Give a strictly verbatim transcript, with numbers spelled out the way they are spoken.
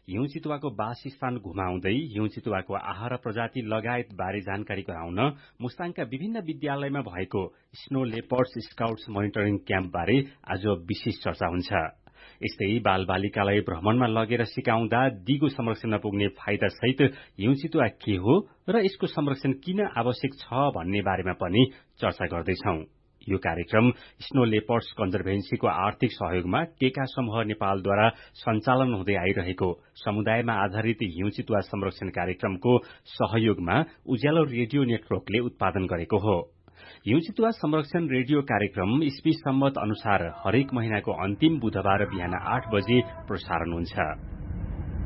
हिउँ चितुवाको वासस्थान घुमाउँदै हिउँ चितुवाको आहार प्रजाति लगायत बारे जानकारी गराउन मुस्ताङका विभिन्न विद्यालयमा भएको snow leopards scouts monitoring camp बारे आज विशेष चर्चा हुन्छ। यस्तै बाल बालिकालाई भ्रमणमा लगेर सिकाउँदा दिगो संरक्षणमा पुग्ने फाइदा सहित हिउँ चितुवा के हो र यसको संरक्षण किन आवश्यक छ भन्ने बारेमा पनि चर्चा गर्दैछौं। यो कार्यक्रम स्नो लेपर्ड्स कन्जर्भेन्सीको आर्थिक सहयोगमा टेका समूह नेपालद्वारा सञ्चालन हुँदै आइरहेको समुदायमा आधारित हिउँ चितुवा संरक्षण कार्यक्रमको सहयोगमा उज्यालो रेडियो नेटवर्कले उत्पादन गरेको हो। हिउँ चितुवा संरक्षण रेडियो कार्यक्रम इस्वी सम्मत अनुसार हरेक महिनाको अन्तिम बुधबार बिहान आठ बजे प्रसारण हुन्छ।